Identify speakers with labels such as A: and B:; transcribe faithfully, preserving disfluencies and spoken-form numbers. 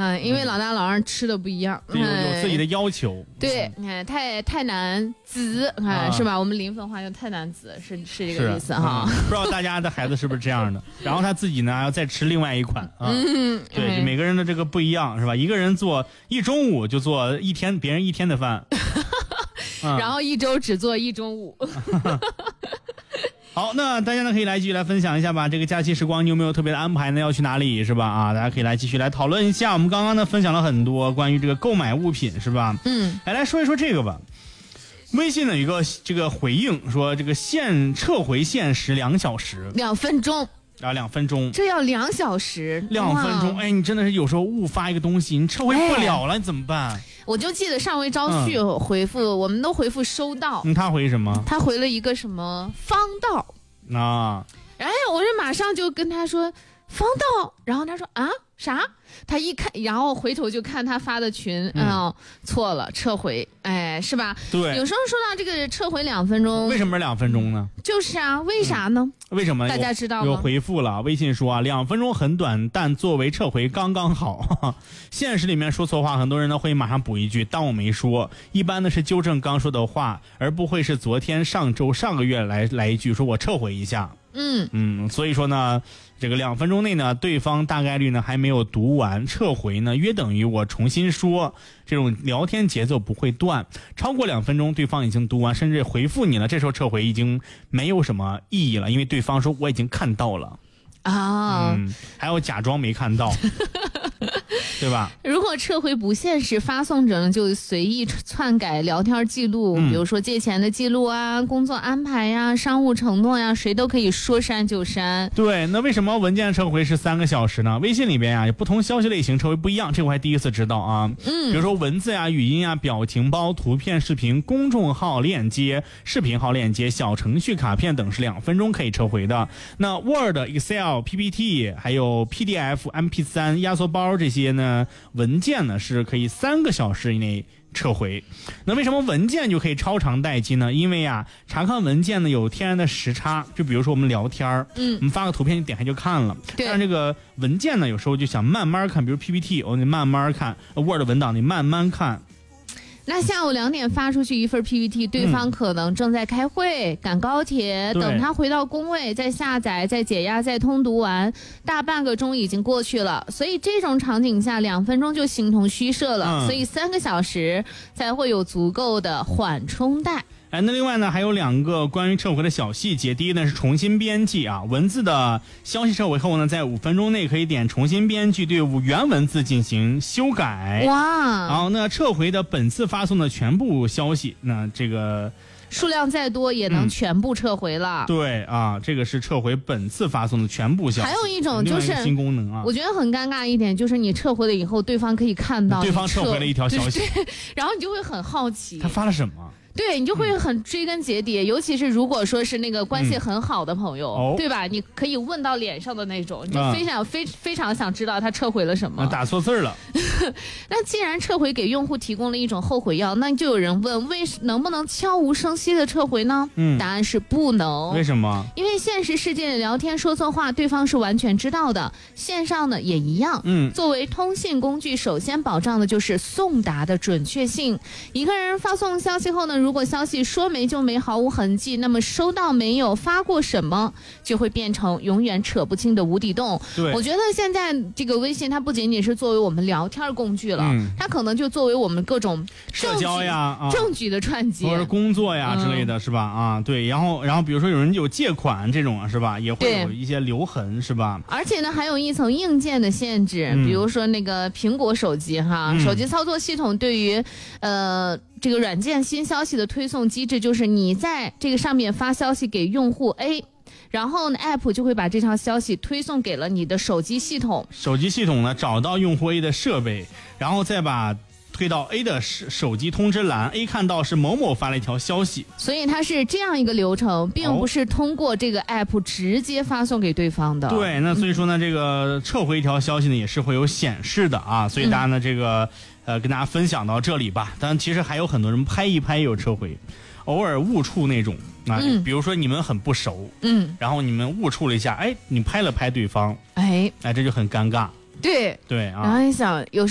A: 嗯，因为老大老二吃的不一样，
B: 对，有有自己的要求。
A: 对，你看太太难子，看、嗯、是吧？我们临汾话就太难子，是是这个意思哈、
B: 嗯。不知道大家的孩子是不是这样的？然后他自己呢要再吃另外一款啊。嗯，对，每个人的这个不一样是吧？一个人做一中午就做一天别人一天的饭，
A: 嗯、然后一周只做一中午。
B: 好，那大家呢可以来继续来分享一下吧。这个假期时光你有没有特别的安排呢？要去哪里是吧？啊，大家可以来继续来讨论一下。我们刚刚呢分享了很多关于这个购买物品是吧？
A: 嗯，
B: 来来说一说这个吧。微信的一个这个回应说，这个限撤回限时两小时，
A: 两分钟
B: 啊，两分钟，
A: 这要两小时，
B: 两分钟。哎，你真的是有时候误发一个东西，你撤回不了了，哎、你怎么办？
A: 我就记得上回招旭回复、嗯，我们都回复收到。
B: 嗯，他回什么？
A: 他回了一个什么方道
B: 啊？
A: 哎，我就马上就跟他说方道，然后他说啊啥？他一看，然后回头就看他发的群，嗯，嗯错了，撤回，哎，是吧？
B: 对。
A: 有时候说到这个撤回两分钟，
B: 为什么是两分钟呢？
A: 就是啊，为啥呢？
B: 嗯、为什么？
A: 大家知道吗？
B: 有回复了，微信说啊，两分钟很短，但作为撤回刚刚好。现实里面说错话，很多人呢会马上补一句当我没说，一般呢是纠正刚说的话，而不会是昨天、上周、上个月来来一句说我撤回一下。
A: 嗯
B: 嗯，所以说呢，这个两分钟内呢，对方大概率呢还没有读完，撤回呢约等于我重新说，这种聊天节奏不会断。超过两分钟，对方已经读完，甚至回复你了，这时候撤回已经没有什么意义了，因为对方说我已经看到了
A: 啊，
B: 嗯，还有假装没看到。对吧？
A: 如果撤回不现实，发送者呢就随意篡改聊天记录、嗯、比如说借钱的记录啊、工作安排呀、商务承诺呀，谁都可以说删就删。
B: 对，那为什么文件撤回是三个小时呢？微信里边啊有不同消息类型撤回不一样，这我还第一次知道啊。嗯，比如说文字呀、语音呀、表情包、图片、视频、公众号链接、视频号链接、小程序、卡片等是两分钟可以撤回的。那 Word、Excel、P P T 还有 P D F、M P 三、压缩包这些呢文件呢是可以三个小时以内撤回。那为什么文件就可以超长待机呢？因为啊查看文件呢有天然的时差，就比如说我们聊天嗯，我们发个图片你点开就看了，但是这个文件呢有时候就想慢慢看，比如 P P T 我、哦、你慢慢看， Word 文档你慢慢看。
A: 那下午两点发出去一份 P P T， 对方可能正在开会、嗯、赶高铁，等他回到工位再下载再解压再通读完，大半个钟已经过去了，所以这种场景下两分钟就形同虚设了、嗯、所以三个小时才会有足够的缓冲带。
B: 哎，那另外呢还有两个关于撤回的小细节。第一呢是重新编辑啊，文字的消息撤回后呢，在五分钟内可以点重新编辑，对原文字进行修改。
A: 哇！
B: 然后那撤回的本次发送的全部消息，那这个
A: 数量再多也能全部撤回了。
B: 嗯、对啊，这个是撤回本次发送的全部消息。
A: 还有一种就是
B: 新功能啊，
A: 我觉得很尴尬一点，就是你撤回了以后，对方可以看到
B: 对方撤回了一条消息，
A: 然后你就会很好奇
B: 他发了什么。
A: 对，你就会很追根结底、嗯、尤其是如果说是那个关系很好的朋友、嗯、对吧，你可以问到脸上的那种，你就非常、嗯、非非常想知道他撤回了什么。
B: 打错字了。
A: 那既然撤回给用户提供了一种后悔药，那就有人问为能不能悄无声息的撤回呢？嗯，答案是不能。
B: 为什么？
A: 因为现实世界里聊天说错话对方是完全知道的，线上呢也一样。嗯，作为通信工具，首先保障的就是送达的准确性。一个人发送消息后呢，如果消息说没就没，毫无痕迹，那么收到没有，发过什么，就会变成永远扯不清的无底洞。
B: 对，
A: 我觉得现在这个微信它不仅仅是作为我们聊天工具了、嗯、它可能就作为我们各种
B: 社交呀、啊、
A: 证据的串接
B: 或者工作呀之类的、嗯、是吧？啊，对，然后然后比如说有人有借款这种啊，是吧？也会有一些留痕，是吧？
A: 而且呢还有一层硬件的限制、嗯、比如说那个苹果手机哈、嗯、手机操作系统对于呃这个软件新消息的推送机制，就是你在这个上面发消息给用户 A， 然后呢 App 就会把这条消息推送给了你的手机系统，
B: 手机系统呢找到用户 A 的设备，然后再把推到 A 的手机通知栏， A 看到是某某发了一条消息，
A: 所以它是这样一个流程，并不是通过这个 App 直接发送给对方的、
B: 哦、对，那所以说呢、嗯、这个撤回一条消息呢也是会有显示的啊，所以大家呢、嗯、这个呃跟大家分享到这里吧。当然其实还有很多人拍一拍也有撤回，偶尔误触那种啊、嗯，比如说你们很不熟，嗯，然后你们误触了一下，哎，你拍了拍对方，
A: 哎，
B: 哎，这就很尴尬。
A: 对
B: 对啊，
A: 然后你想有